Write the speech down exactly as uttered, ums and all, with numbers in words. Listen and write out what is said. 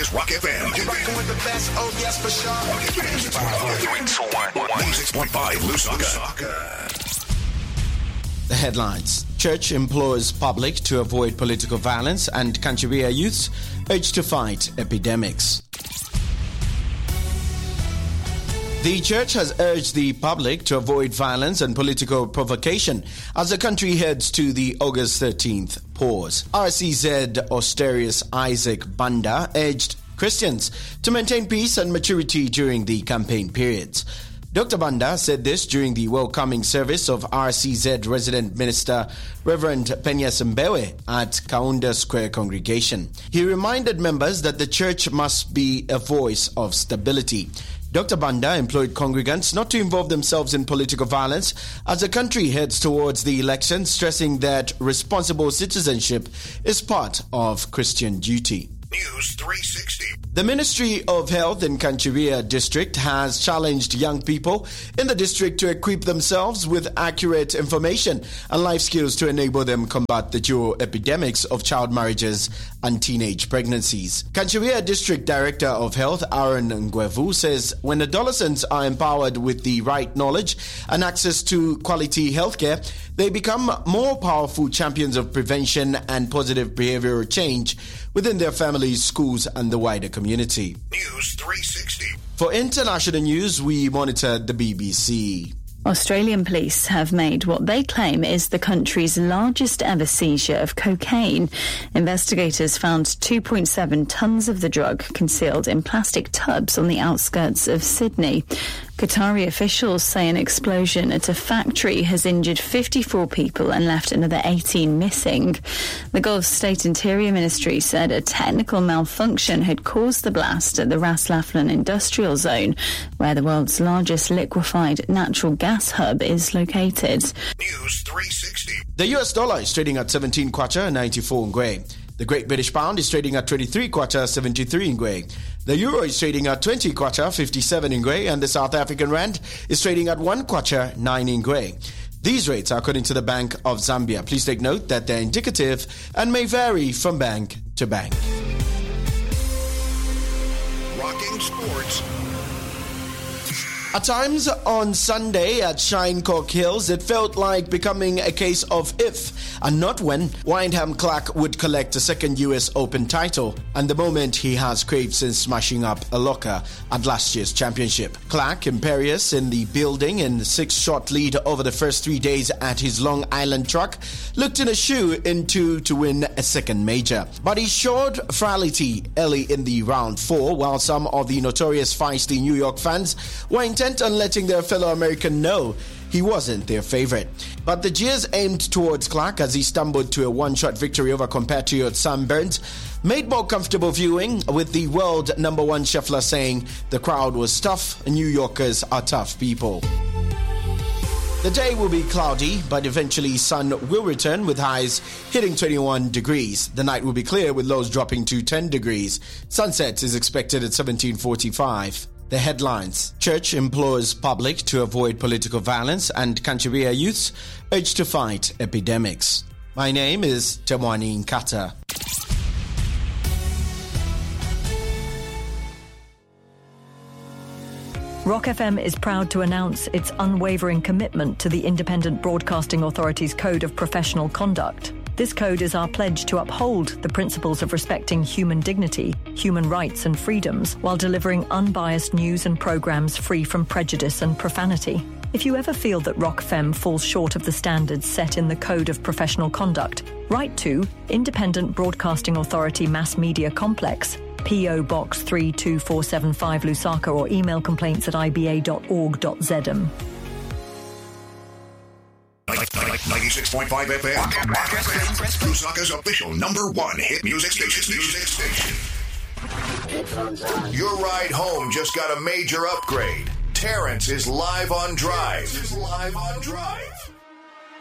is Rock F M. You're rocking with the best, oh yes, for sure. one oh six point five Lusaka. The headlines. Church implores public to avoid political violence and Kanchiria youths urged to fight epidemics. The church has urged the public to avoid violence and political provocation as the country heads to the August thirteenth pause. R C Z Austerius Isaac Banda urged Christians to maintain peace and maturity during the campaign periods. Doctor Banda said this during the welcoming service of R C Z resident minister Reverend Penyas Mbewe at Kaunda Square Congregation. He reminded members that the church must be a voice of stability. Doctor Banda employed congregants not to involve themselves in political violence as the country heads towards the election, stressing that responsible citizenship is part of Christian duty. News three sixty. The Ministry of Health in Kanchiria district has challenged young people in the district to equip themselves with accurate information and life skills to enable them combat the dual epidemics of child marriages and teenage pregnancies. Kanchiria District Director of Health Aaron Ngwevu says when adolescents are empowered with the right knowledge and access to quality healthcare, they become more powerful champions of prevention and positive behavioral change within their families, schools, and the wider community. News three sixty. For international news, we monitor the B B C. Australian police have made what they claim is the country's largest ever seizure of cocaine. Investigators found two point seven tonnes of the drug concealed in plastic tubs on the outskirts of Sydney. Qatari officials say an explosion at a factory has injured fifty-four people and left another eighteen missing. The Gulf State Interior Ministry said a technical malfunction had caused the blast at the Ras Laffan industrial zone, where the world's largest liquefied natural gas hub is located. News three sixty. The U S dollar is trading at seventeen kwacha ninety-four ngwe. The Great British Pound is trading at twenty-three kwacha seventy-three ngwe. The Euro is trading at twenty kwacha fifty-seven ngwe, and the South African Rand is trading at one kwacha nine ngwe. These rates are according to the Bank of Zambia. Please take note that they're indicative and may vary from bank to bank. Rocking sports. At times on Sunday at Shinecock Hills, it felt like becoming a case of if and not when Wyndham Clark would collect a second U S Open title, and the moment he has craved since smashing up a locker at last year's championship. Clark, imperious in the building in six-shot lead over the first three days at his Long Island track, looked in a shoe into to win a second major. But he showed frailty early in the round four, while some of the notorious feisty New York fans were intent on letting their fellow American know he wasn't their favorite. But the jeers aimed towards Clark as he stumbled to a one-shot victory over compatriot Sam Burns made more comfortable viewing, with the world number one shuffler saying the crowd was tough and New Yorkers are tough people. The day will be cloudy, but eventually sun will return with highs hitting twenty-one degrees. The night will be clear with lows dropping to ten degrees. Sunset is expected at seventeen forty-five. The headlines. Church implores public to avoid political violence and Kanchiria youths urged to fight epidemics. My name is Temwani Nkata. Rock F M is proud to announce its unwavering commitment to the Independent Broadcasting Authority's Code of Professional Conduct. This code is our pledge to uphold the principles of respecting human dignity, human rights and freedoms, while delivering unbiased news and programs free from prejudice and profanity. If you ever feel that Rock F M falls short of the standards set in the Code of Professional Conduct, write to Independent Broadcasting Authority Mass Media Complex, P O Box three two four seven five Lusaka, or email complaints at i b a dot org dot z m. ninety-six point five F M. Lusaka's official number one hit music station. Music station. Your ride home just got a major upgrade. Terrence is live on Drive. Is live on Drive.